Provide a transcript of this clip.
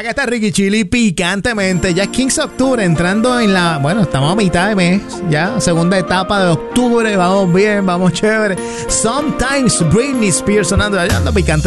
acá está Ricky Chili picantemente. Ya es 15 de octubre, entrando en la... Bueno, estamos a mitad de mes, ya. Segunda etapa de octubre. Vamos bien, vamos chévere. Sometimes Britney Spears sonando. Ya ando picante.